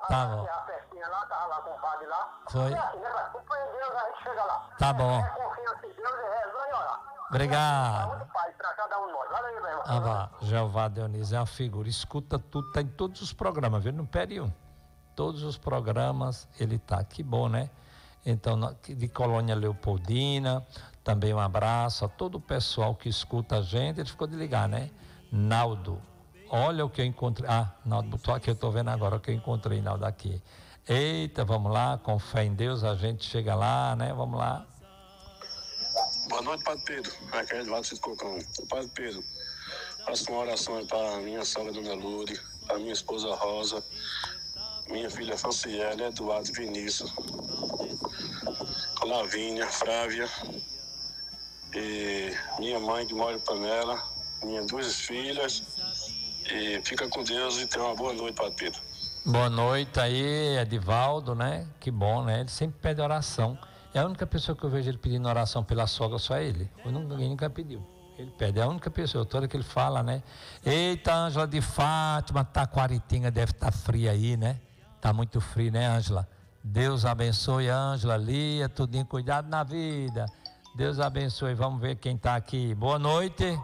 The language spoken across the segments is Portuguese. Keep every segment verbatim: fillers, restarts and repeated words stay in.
Tá bom. A festinha lá, tava lá com o padre lá. Foi. É assim, né, pai? Com fé em Deus a gente chega lá. Tá bom. É, confiança em Deus e reza e orar. Obrigado. Saúde e paz pra cada um de nós. Valeu, meu irmão. Ah, vá. Jeová Dionísio é uma figura. Escuta tudo, tá em todos os programas, viu? Não perde um. Todos os programas ele tá. Que bom, né? Então, de Colônia Leopoldina, também um abraço a todo o pessoal que escuta a gente. Ele ficou de ligar, né? Naldo, olha o que eu encontrei. Ah, Naldo botou aqui, eu tô vendo agora o que eu encontrei, Naldo, aqui. Eita, vamos lá, com fé em Deus a gente chega lá, né? Vamos lá. Boa noite, Padre Pedro. Aqui é Edvaldo Cid Cocão. Padre Pedro, faço uma oração para minha sogra Dona Lourdes, para minha esposa Rosa, minha filha Franciele, Eduardo Vinícius, Lavínia, Frávia, e minha mãe que mora em Panela, minhas duas filhas, e fica com Deus e tenha uma boa noite, Padre Pedro. Boa noite aí, Edivaldo, né? Que bom, né? Ele sempre pede oração. É a única pessoa que eu vejo ele pedindo oração pela sogra, só ele. Eu não, ninguém nunca pediu. Ele pede, é a única pessoa, toda que ele fala, né? Eita, Ângela de Fátima, Taquaritinga deve estar tá fria aí, né? Tá muito frio, né, Ângela? Deus abençoe, Ângela, Lia, tudinho, cuidado na vida. Deus abençoe, vamos ver quem tá aqui. Boa noite.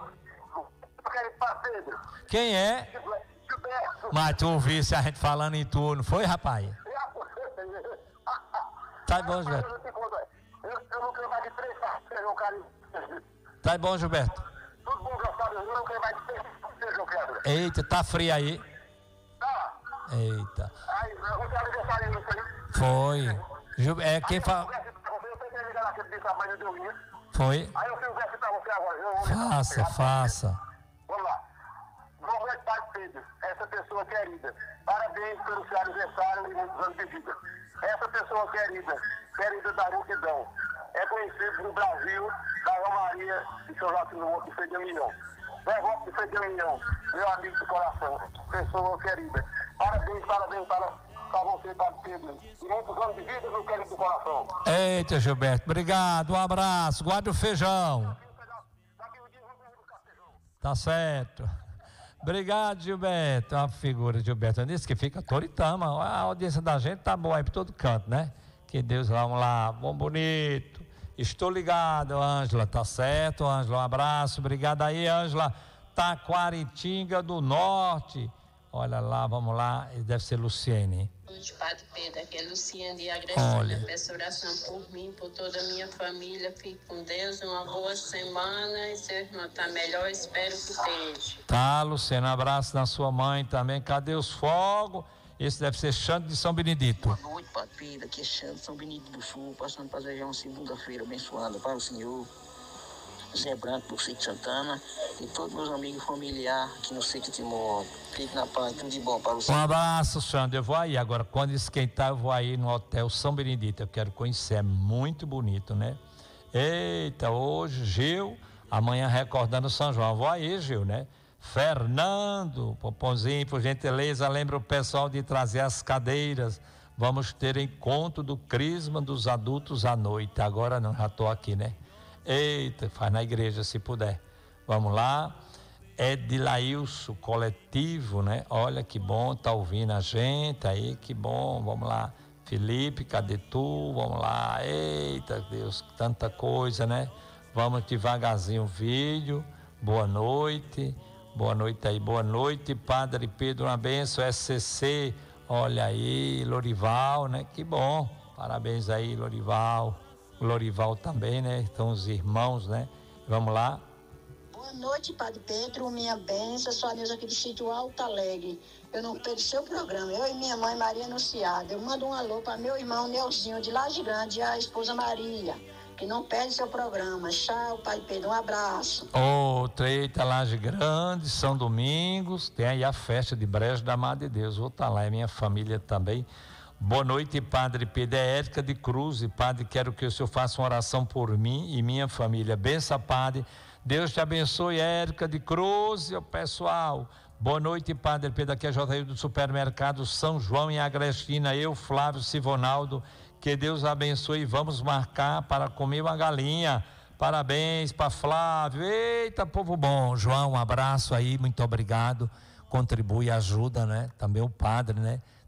Quem é? Gilberto. Mas tu ouvisse a gente falando em turno, foi, rapaz? Tá bom, Gilberto. Eu, eu não quero mais de três parceiros, cara. Tá bom, Gilberto. Tudo bom, gostado, eu não quero mais de três parceiros, eu quero. Eita, tá frio aí? Tá. Eita. Aí, eu quero aniversário nisso aí. Foi. Gil... É quem fala. Foi. Aí eu fiz o verso pra você agora. Eu, faça, eu, faça. Vamos lá. Boa noite, Padre Pedro. Essa pessoa querida. Parabéns pelo seu aniversário e muitos anos de vida. Essa pessoa querida, querida da multidão, é conhecido no Brasil da Romaria de São Joaquim do Monte de Frei de Milhão. Devoto de Frei de Milhão, meu amigo do coração, pessoa querida. Parabéns, parabéns para, para você, Padre Pedro. E muitos anos de vida, meu querido do coração. Eita, Gilberto, obrigado, um abraço, guarda o feijão. Tá certo. Obrigado, Gilberto. É uma figura, Gilberto. Eu disse que fica Toritama. A audiência da gente tá boa aí por todo canto, né? Que Deus, vamos lá, bom, bonito. Estou ligado, Ângela, tá certo, Ângela? Um abraço, obrigado aí, Ângela. Taquaritinga do Norte. Olha lá, vamos lá, deve ser Luciene. Boa noite, Padre Pedro, aqui é Luciane de Agressão. Olha. Peço oração por mim, por toda a minha família. Fique com Deus, uma boa semana. E seu irmão tá melhor, espero que esteja. Tá, Luciane, um abraço na sua mãe também. Cadê os fogos? Esse deve ser Xande de São Benedito. Boa noite, Padre Pedro, aqui é Xande de São Benedito do Sul, passando para desejar uma segunda-feira abençoada para o Senhor. Zé Branco, do Sítio Santana, e todos meus amigos familiares aqui no Sítio Timor. Fique na paz, tudo de bom para o Senhor. Um abraço, Xande. Eu vou aí. Agora, quando esquentar, eu vou aí no Hotel São Benedito. Eu quero conhecer. É muito bonito, né? Eita, hoje, Gil, amanhã recordando São João. Eu vou aí, Gil, né? Fernando, Poponzinho, por gentileza, lembra o pessoal de trazer as cadeiras. Vamos ter encontro do Crisma dos adultos à noite. Agora não, já estou aqui, né? Eita, faz na igreja se puder. Vamos lá. Edilailson, coletivo, né? Olha que bom, tá ouvindo a gente aí, que bom. Vamos lá. Felipe, cadê tu? Vamos lá. Eita, Deus, tanta coisa, né? Vamos devagarzinho o vídeo. Boa noite. Boa noite aí. Boa noite, Padre Pedro, uma benção. S C C, olha aí, Lorival, né? Que bom. Parabéns aí, Lorival. Lorival também, né? Então os irmãos, né? Vamos lá. Boa noite, Padre Pedro, minha benção, sou a Neuza aqui do sítio Alto Alegre. Eu não perco seu programa, eu e minha mãe Maria Anunciada. Eu mando um alô para meu irmão Neuzinho de Laje Grande e a esposa Maria, que não perde seu programa. Tchau, Padre Pedro, um abraço. Outra, eita, Laje Grande, São Domingos, tem aí a festa de Brejo da Madre de Deus. Vou estar lá, é minha família também. Boa noite, Padre Pedro. É Érica de Cruz. E Padre, quero que o senhor faça uma oração por mim e minha família. Benção, Padre. Deus te abençoe, Érica de Cruz. E o pessoal, boa noite, Padre Pedro. Aqui é J I do Supermercado São João em Agrestina. Eu, Flávio Sivonaldo. Que Deus abençoe. Vamos marcar para comer uma galinha. Parabéns para Flávio. Eita, povo bom. João, um abraço aí, muito obrigado. Contribui, ajuda, né? Também o padre, né?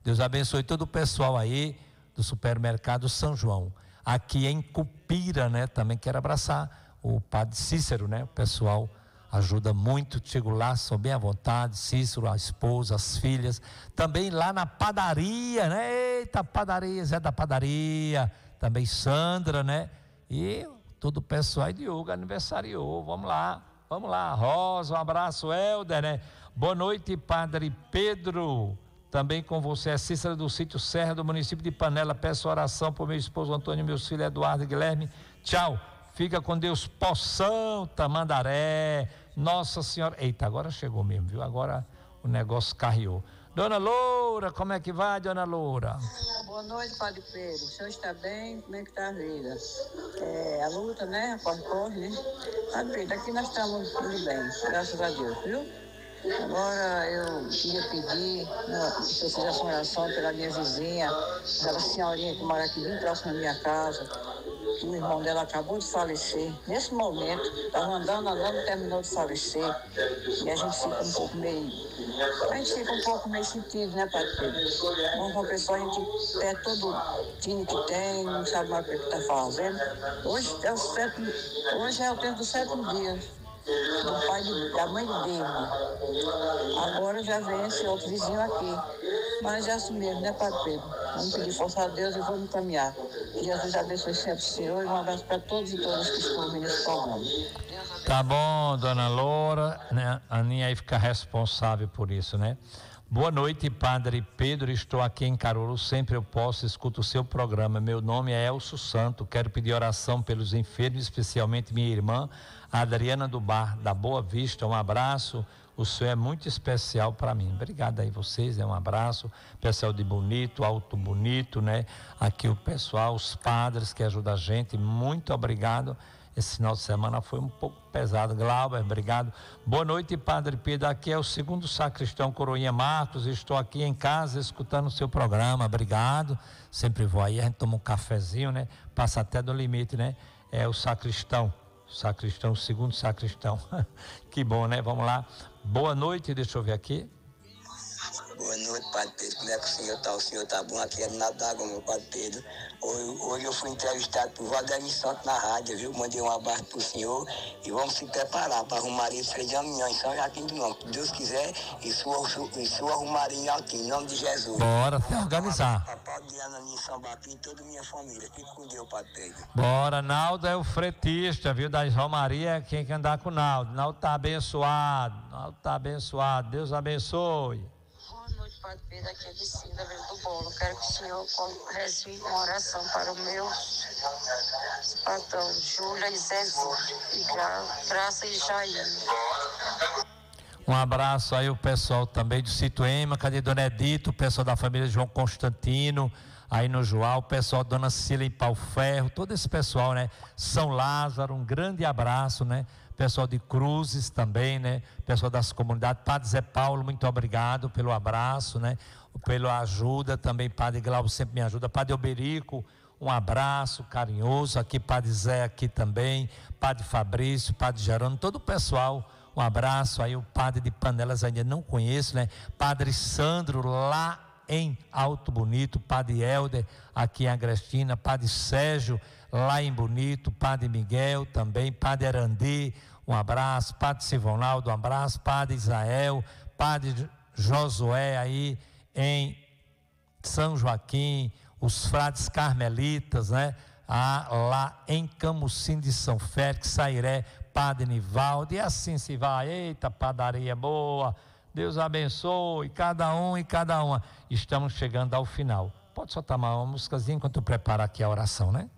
Deus abençoe todo o pessoal aí do supermercado São João. Aqui em Cupira, né? Também quero abraçar o padre Cícero, né? O pessoal ajuda muito, chego lá, sou bem à vontade, Cícero, a esposa, as filhas. Também lá na padaria, né? Eita, padaria, Zé da padaria. Também Sandra, né? E todo o pessoal aí de Hugo aniversariou. Vamos lá, vamos lá. Rosa, um abraço, Helder, né? Boa noite, Padre Pedro. Também com você, é Cícera do sítio Serra, do município de Panela. Peço oração por meu esposo Antônio e meus filhos Eduardo e Guilherme. Tchau. Fica com Deus, Poção, Tamandaré. Nossa Senhora. Eita, agora chegou mesmo, viu? Agora o negócio carreou. Dona Loura, como é que vai, Dona Loura? Boa noite, Padre Pedro. O senhor está bem? Como é que está a vida? É, a luta, né? A corre-corre, né? Padre Pedro, aqui nós estamos tudo bem, graças a Deus, viu? Agora eu queria pedir, né, que você fizesse uma oração pela minha vizinha, aquela senhorinha que mora aqui bem próximo da minha casa, que o irmão dela acabou de falecer. Nesse momento, estava andando, andando, terminou de falecer. E a gente fica um pouco meio... A gente fica um pouco meio sentido, né, Padre Pedro? Uma pessoa, a gente perde todo o time que tem, não sabe mais o que está fazendo. Hoje é o sétimo, hoje é o tempo do sétimo dia do pai de, da mãe dele. Agora já vem esse outro vizinho aqui. Mas é assim mesmo, né, Padre Pedro? Vamos pedir força a Deus e vamos caminhar. Que Jesus abençoe sempre o Senhor. E um abraço para todos e todas que estão ouvindo esse programa. Tá bom, Dona Loura, né? A Aninha aí fica responsável por isso, né? Boa noite, Padre Pedro, estou aqui em Caruru, sempre eu posso, escuto o seu programa. Meu nome é Elcio Santo, quero pedir oração pelos enfermos, especialmente minha irmã Adriana do Bar, da Boa Vista. Um abraço, o senhor é muito especial para mim. Obrigado aí vocês, né? Um abraço, pessoal de Bonito, Alto Bonito, né? Aqui o pessoal, os padres que ajudam a gente, muito obrigado. Esse final de semana foi um pouco pesado. Glauber, obrigado. Boa noite, Padre Pedro. Aqui é o segundo sacristão Coroinha Marcos. Estou aqui em casa escutando o seu programa. Obrigado. Sempre vou aí, a gente toma um cafezinho, né? Passa até do limite, né? É o sacristão. Sacristão, o segundo sacristão. Que bom, né? Vamos lá. Boa noite, deixa eu ver aqui. Boa noite, Padre Pedro. Como é que o senhor está? O senhor está bom? Aqui é do Nadago, meu Padre Pedro. Hoje, hoje eu fui entrevistado por Valdemir Santos na rádio, viu? Mandei um abraço para o senhor e vamos se preparar para arrumaria de Feijão Minhão em São Joaquim do Norte. Se Deus quiser, e sua, e sua arrumaria em Altim, em nome de Jesus. Bora se organizar. Papai Diana em São Bapim e toda a minha família. Fique com Deus, Padre Pedro. Bora, Naldo é o fretista, viu? Das Romaria, quem quer andar com o Naldo. Naldo está abençoado, Naldo está abençoado. Deus abençoe. Padre Pedro, aqui é de Cinda, do Bolo. Quero que o senhor reze uma oração para o meu patrão, Júlia e Zezinho, e Gra, Graça e Jair. Um abraço aí o pessoal também do Sítio Ema, cadê Dona Edito, o pessoal da família João Constantino, aí no Joal, o pessoal da Dona Cília em Pau Ferro, todo esse pessoal, né? São Lázaro, um grande abraço, né? Pessoal de Cruzes também, né? Pessoal das comunidades. Padre Zé Paulo, muito obrigado pelo abraço, né? Pela ajuda também. Padre Glauco sempre me ajuda. Padre Alberico, um abraço carinhoso. Aqui, Padre Zé aqui também. Padre Fabrício, Padre Gerônimo, todo o pessoal. Um abraço aí. O Padre de Panelas ainda não conheço, né? Padre Sandro lá em Alto Bonito. Padre Helder aqui em Agrestina. Padre Sérgio lá em Bonito, Padre Miguel também, Padre Arandi, um abraço, Padre Sivonaldo, um abraço, Padre Israel, Padre Josué aí em São Joaquim, os frades carmelitas, né? Ah, lá em Camusim de São Félix, Sairé, Padre Nivaldo, e assim se vai. Eita, padaria boa, Deus abençoe cada um e cada uma. Estamos chegando ao final. Pode soltar uma músicazinha enquanto eu preparo aqui a oração, né?